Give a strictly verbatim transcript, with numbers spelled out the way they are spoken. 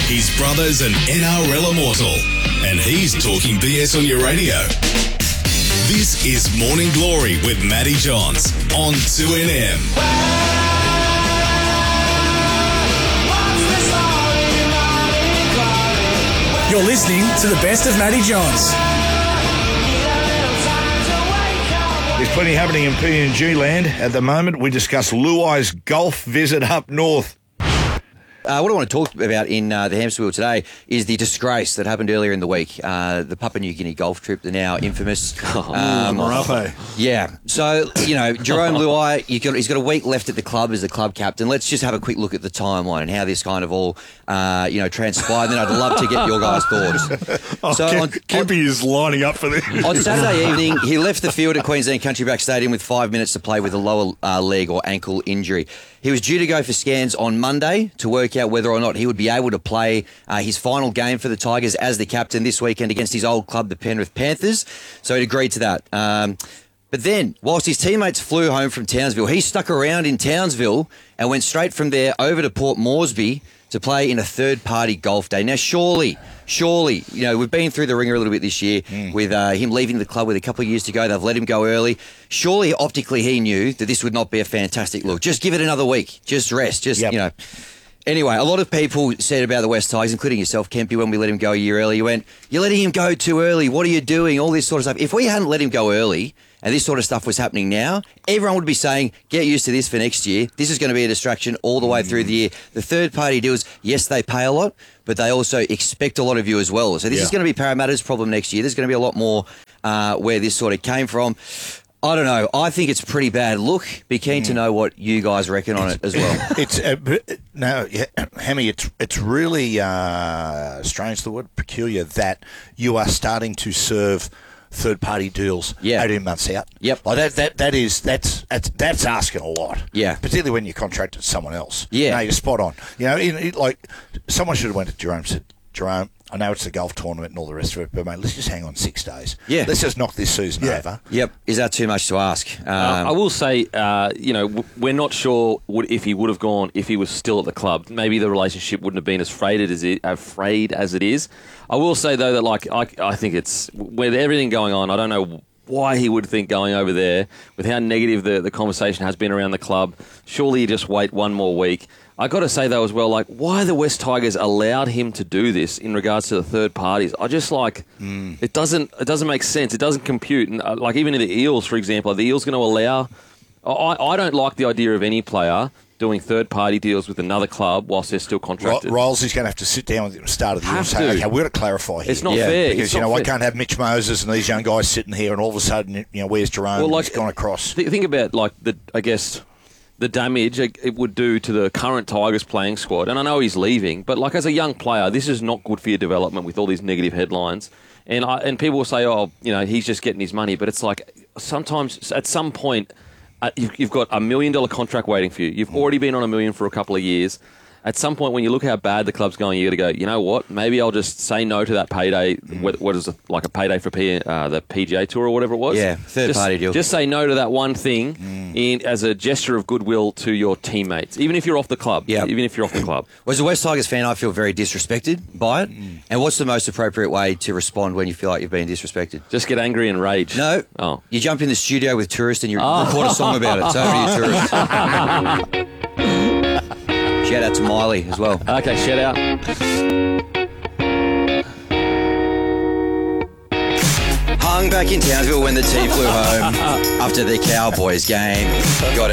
His brother's an N R L immortal, and he's talking B S on your radio. This is Morning Glory with Matty Johns on two N M. You're listening to the best of Matty Johns. There's plenty happening in P and G land at the moment. We discuss Luai's golf visit up north. Uh, what I want to talk about in uh, the hamster wheel today is the disgrace that happened earlier in the week. Uh, the Papua New Guinea golf trip, the now infamous. Um, yeah. So, you know, Jerome Luai, you got, he's got a week left at the club as the club captain. Let's just have a quick look at the timeline and how this kind of all, uh, you know, transpired. Then I'd love to get your guys' thoughts. oh, so Kemp, on, Kempy is lining up for this. On Saturday evening, he left the field at Queensland Country Back Stadium with five minutes to play with a lower uh, leg or ankle injury. He was due to go for scans on Monday to work out whether or not he would be able to play uh, his final game for the Tigers as the captain this weekend against his old club, the Penrith Panthers. So he agreed to that. Um, but then, whilst his teammates flew home from Townsville, he stuck around in Townsville and went straight from there over to Port Moresby to play in a third-party golf day. Now, surely, surely, you know, we've been through the ringer a little bit this year mm. with uh, him leaving the club with a couple of years to go. They've let him go early. Surely, optically, he knew that this would not be a fantastic look. Just give it another week. Just rest. Just, yep. you know. Anyway, a lot of people said about the West Tigers, including yourself, Kempy, when we let him go a year early, you went, you're letting him go too early. What are you doing? All this sort of stuff. If we hadn't let him go early and this sort of stuff was happening now, everyone would be saying, get used to this for next year. This is going to be a distraction all the way mm. through the year. The third-party deals, yes, they pay a lot, but they also expect a lot of you as well. So this yeah. is going to be Parramatta's problem next year. There's going to be a lot more uh, where this sort of came from. I don't know. I think it's a pretty bad look. Be keen mm. to know what you guys reckon on it as well. It's uh, no, yeah, Hammy. It's it's really uh, strange. The word peculiar that you are starting to serve third-party deals yeah. eighteen months out. Yep. Like that, that, that is that's, that's that's asking a lot. Yeah. Particularly when you contract with someone else. Yeah. No, you're spot on. You know, in, in, like someone should have went to Jerome and said, Jerome, I know it's a golf tournament and all the rest of it, but, mate, let's just hang on six days. Yeah. Let's just knock this season yeah. over. Yep. Is that too much to ask? Um, uh, I will say, uh, you know, w- we're not sure would, if he would have gone if he was still at the club. Maybe the relationship wouldn't have been as frayed as it, afraid as it is. I will say, though, that, like, I, I think it's, with everything going on, I don't know why he would think going over there, with how negative the, the conversation has been around the club. Surely you just wait one more week. I got to say, though, as well, like, why the West Tigers allowed him to do this in regards to the third parties, I just, like, mm. it doesn't it doesn't make sense. It doesn't compute. And, uh, like, even in the Eels, for example, are the Eels going to allow... I, I don't like the idea of any player doing third-party deals with another club whilst they're still contracted. Rolls is going to have to sit down with him at the start of the year and say, okay, we've got to clarify here. It's not yeah. fair. Because, it's you know, fair. I can't have Mitch Moses and these young guys sitting here and all of a sudden, you know, where's Jerome? Well, like, he's gone across. Th- think about, like, the I guess... the damage it would do to the current Tigers playing squad. And I know he's leaving, but like as a young player, this is not good for your development with all these negative headlines. And I, and people will say, oh, you know, he's just getting his money. But it's like sometimes at some point, uh, you've, you've got a million dollar contract waiting for you. You've already been on a million for a couple of years. At some point, when you look how bad the club's going, you got to go, you know what? Maybe I'll just say no to that payday. Mm. What, what is it, like a payday for P, uh, the P G A Tour or whatever it was? Yeah, third-party deal. Just say no to that one thing mm. in, as a gesture of goodwill to your teammates, even if you're off the club. Yeah. Even if you're off the club. Well, as a West Tigers fan, I feel very disrespected by it. Mm. And what's the most appropriate way to respond when you feel like you've been disrespected? Just get angry and rage. No. Oh. You jump in the studio with Tourist and you oh. record a song about it. It's over to you, Tourist. Shout out to Miley as well. Okay, shout out. Hung back in Townsville when the team flew home after the Cowboys game. Got